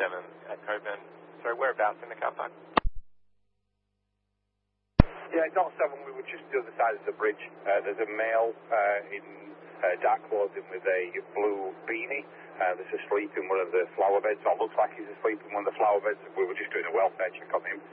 at Coburn. Sorry, whereabouts in the car park? Yeah, it's not 7. We were just the other side of the bridge. There's a male in dark clothing with a blue beanie that's asleep in one of the flower beds. Or looks like he's asleep in one of the flower beds. We were just doing a welfare check on him.